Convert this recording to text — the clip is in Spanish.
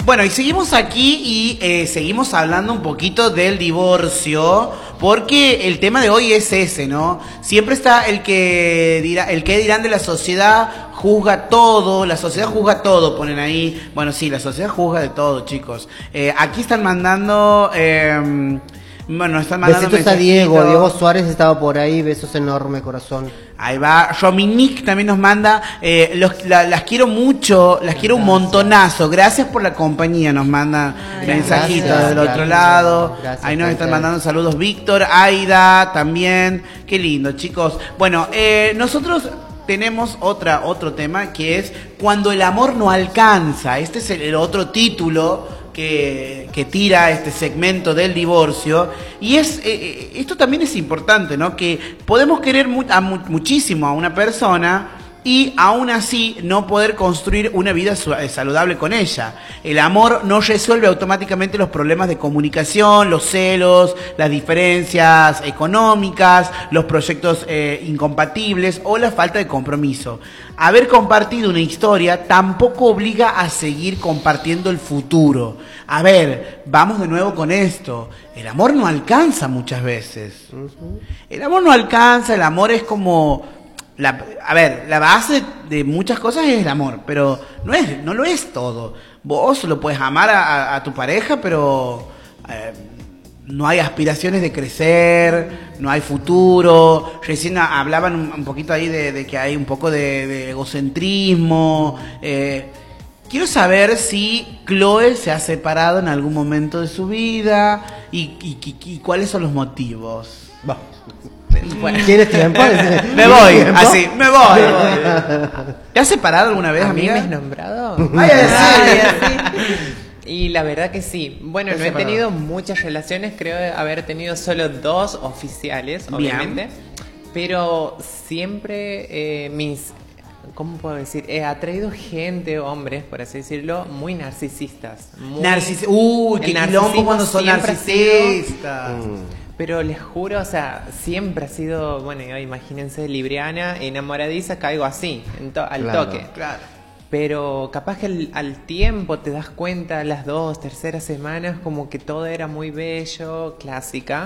Bueno, y seguimos aquí y seguimos hablando un poquito del divorcio, porque el tema de hoy es ese, ¿no? Siempre está el que dirán de la sociedad, juzga todo, la sociedad juzga todo, ponen ahí. Bueno, sí, la sociedad juzga de todo, chicos. Aquí están mandando... bueno, están mandando besitos a Diego Suárez estaba por ahí, besos enorme, corazón. Ahí va, Dominique también nos manda, las quiero mucho, las quiero un montonazo, gracias por la compañía, nos manda mensajitos del otro lado, ahí nos están mandando saludos Víctor, Aida también, qué lindo chicos. Bueno, nosotros tenemos otro tema que es cuando el amor no alcanza, este es el otro título que tira este segmento del divorcio, y esto también es importante, ¿no? Que podemos querer muchísimo a una persona y aún así no poder construir una vida saludable con ella. El amor no resuelve automáticamente los problemas de comunicación, los celos, las diferencias económicas, los proyectos incompatibles o la falta de compromiso. Haber compartido una historia tampoco obliga a seguir compartiendo el futuro. A ver, vamos de nuevo con esto. El amor no alcanza muchas veces. El amor no alcanza, el amor es como... la base de muchas cosas es el amor, pero no lo es todo. Vos lo puedes amar a tu pareja, pero no hay aspiraciones de crecer, no hay futuro. Recién hablaban un poquito ahí de que hay un poco de egocentrismo. Quiero saber si Chloe se ha separado en algún momento de su vida y cuáles son los motivos. Bueno. ¿Tienes tiempo? Me voy, así, me voy. ¿Te has separado alguna vez, amiga? ¿A mí me has nombrado? Ay, así. Y la verdad que sí. Bueno, no he tenido muchas relaciones, creo haber tenido solo 2 oficiales, obviamente. Pero siempre ¿cómo puedo decir? He atraído gente, hombres, por así decirlo, muy narcisistas. Qué quilombo cuando son narcisistas. Pero les juro, o sea, siempre ha sido, bueno, imagínense, libriana, enamoradiza, caigo así, al toque. Claro. Pero capaz que al tiempo te das cuenta, las 2, terceras semanas, como que todo era muy bello, clásica.